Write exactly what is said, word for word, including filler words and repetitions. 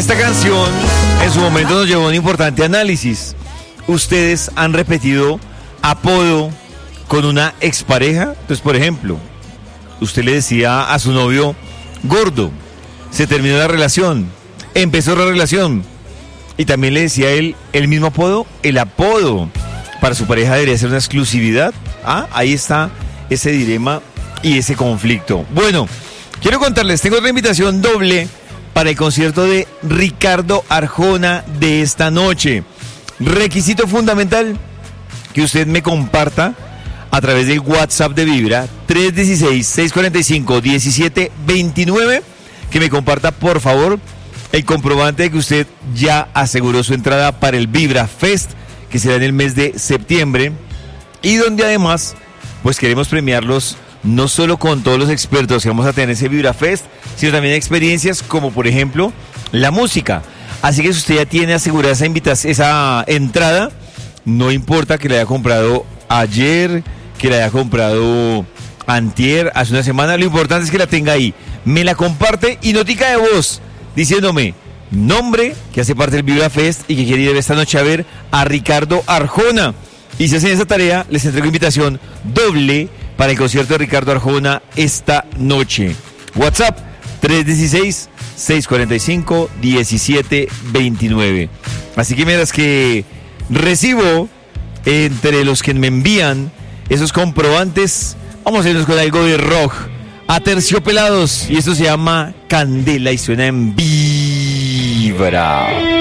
esta canción en su momento nos llevó a un importante análisis. ¿Ustedes han repetido apodo con una expareja? Entonces, por ejemplo, usted le decía a su novio gordo, se terminó la relación, empezó la relación, y también le decía a él el mismo apodo. El apodo para su pareja debería ser una exclusividad. Ah, ahí está ese dilema y ese conflicto. Bueno, quiero contarles, tengo otra invitación doble para el concierto de Ricardo Arjona de esta noche. Requisito fundamental, que usted me comparta a través del WhatsApp de Vibra tres uno seis, seis cuatro cinco, uno siete dos nueve, que me comparta por favor el comprobante de que usted ya aseguró su entrada para el Vibra Fest, que será en el mes de septiembre, y donde además pues queremos premiarlos no solo con todos los expertos que vamos a tener en ese Vibra Fest, sino también experiencias como por ejemplo la música. Así que si usted ya tiene asegurada esa invitación, esa entrada, no importa que la haya comprado ayer, que la haya comprado antier, hace una semana, lo importante es que la tenga ahí. Me la comparte y notica de voz diciéndome nombre, que hace parte del Vibra Fest y que quiere ir esta noche a ver a Ricardo Arjona. Y si hacen esa tarea, les entrego invitación doble para el concierto de Ricardo Arjona esta noche. WhatsApp tres uno seis, seis cuatro cinco, uno siete dos nueve. Así que mientras que recibo entre los que me envían esos comprobantes, vamos a irnos con algo de rock. Aterciopelados, y esto se llama Candela y suena en Vibra.